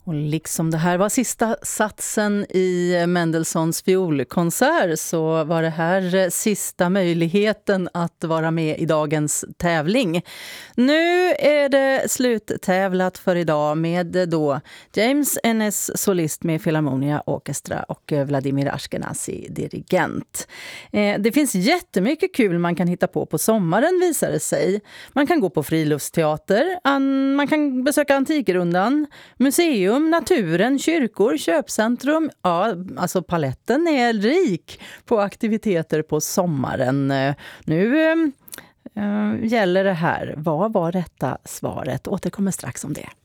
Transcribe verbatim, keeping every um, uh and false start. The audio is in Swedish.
Och liksom det här var sista satsen i Mendelssohns fiolkonsert, så var det här sista möjligheten att vara med i dagens tävling. Nu är det sluttävlat för idag med då James Ennis, solist med Philharmonia Orchestra, och Vladimir Ashkenazy, dirigent. Eh, det finns jättemycket kul man kan hitta på på sommaren, visar det sig. Man kan gå på friluftsteater, an- man kan besöka Antikrundan, museum, naturen, kyrkor, köpcentrum. Ja, alltså paletten är rik på aktiviteter på sommaren. Nu äh, gäller det här. Vad var detta svaret? Återkommer strax om det.